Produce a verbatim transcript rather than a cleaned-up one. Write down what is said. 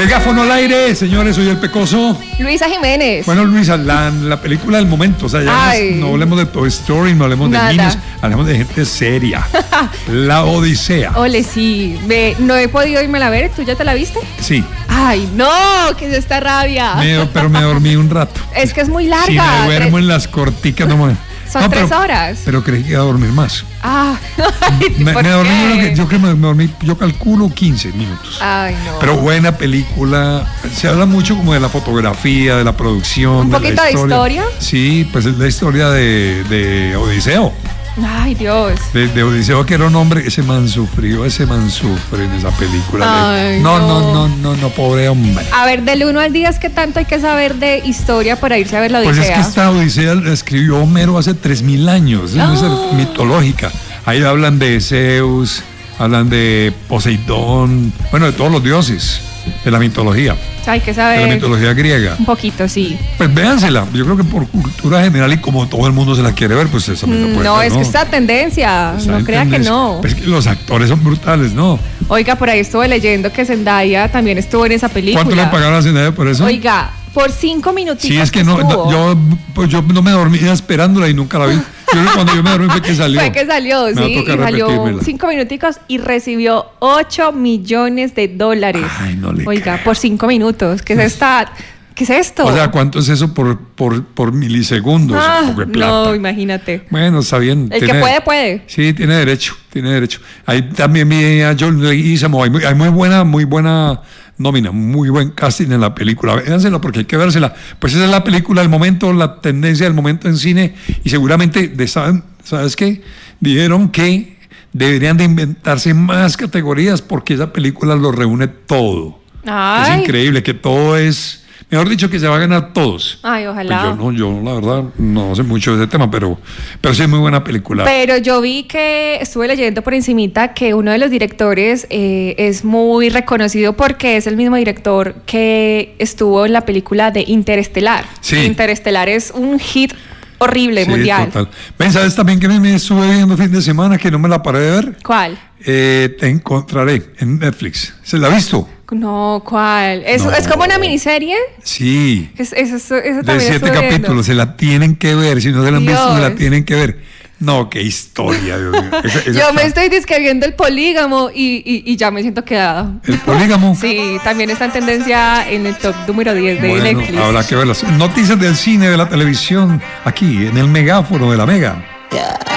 Megáfono al aire, señores, soy el Pecoso. Luisa Jiménez. Bueno, Luisa, la, la película del momento, o sea, ya no, no hablemos de Toy Story, no hablemos Nada. de niños, hablemos de gente seria. La Odisea. Ole, sí, me, no he podido irme a ver, ¿tú ya te la viste? Sí. Ay, no, que es esta rabia. Me, pero me dormí un rato. Es que es muy larga. Si me duermo en las corticas, no me... Son no, tres pero, horas. Pero creí que iba a dormir más. Ah, me, ¿por me dormí, qué? yo creo que me, me dormí, yo calculo quince minutos. Ay, no. Pero buena película. Se habla mucho como de la fotografía, de la producción. ¿Un de poquito la de historia. historia? Sí, pues es la historia de, de Odiseo. Ay, Dios. De, de Odiseo, que era un hombre, ese man sufrió, ese man sufre en esa película. Ay, no, no. no, no, no, no, pobre hombre. A ver, del uno al diez, ¿qué tanto hay que saber de historia para irse a ver la Pues Odisea? es que esta Odisea la escribió Homero hace tres mil años, es Ah. mitológica. Ahí hablan de Zeus, hablan de Poseidón, bueno, de todos los dioses de la mitología, O sea, hay que de la saber mitología griega. un poquito, sí. Pues véansela, yo creo que por cultura general y como todo el mundo se la quiere ver, pues esa también la puede No, ver, es que está tendencia, Está no en crea que tendencia. no. Pues es que los actores son brutales, ¿no? Oiga, por ahí estuve leyendo que Zendaya también estuvo en esa película. ¿Cuánto le pagaron a Zendaya por eso? Oiga, por cinco minutitos. Sí, es que no, estuvo. no, yo, pues yo no me dormía esperándola y nunca la vi. Yo creo que cuando yo me dormí fue que salió. Fue que salió, Me va a sí, y tocar salió repetírmela. cinco minuticos y recibió ocho millones de dólares. Ay, no le Oiga, creo. por cinco minutos. ¿Qué es esta? ¿Qué es esto? O sea, ¿cuánto es eso por, por, por milisegundos? Ah, Un poco de plata. no, imagínate. Bueno, está bien. El que puede, puede. Sí, tiene derecho, tiene derecho. Ahí también vi a John Leguizamo. Hay muy, hay muy buena, muy buena nómina, muy buen casting en la película. Véansela porque hay que vérsela. Pues esa es la película del momento, la tendencia del momento en cine. Y seguramente, de, ¿saben? ¿sabes qué? Dijeron que deberían de inventarse más categorías porque esa película lo reúne todo. Ay. Es increíble que todo es... Mejor dicho, que se va a ganar todos. Ay, ojalá. Pues yo no, yo la verdad no sé mucho de ese tema, pero, pero sí es muy buena película. Pero yo vi que estuve leyendo por encimita que uno de los directores eh, es muy reconocido porque es el mismo director que estuvo en la película de Interestelar. Sí. Interestelar es un hit horrible Sí, mundial. total. Ven, ¿sabes también que me, me estuve viendo fin de semana que no me la paré de ver? ¿Cuál? Eh, Te encontraré en Netflix. ¿Se la ha visto? No, ¿cuál? ¿Es, No. es como una miniserie? Sí. Es, es, es, eso De también siete estuve viendo. capítulos. Se la tienen que ver. Si no se la han visto, se la Dios. tienen que ver. No, qué historia, Dios mío. Esa- esa Yo está- me estoy describiendo el polígamo y, y, y ya me siento quedada. El polígamo. Sí, también está en tendencia en el top número diez de Bueno, Netflix. habrá que verlas. Noticias del cine, de la televisión, aquí en el megáfono de la Mega. Yeah.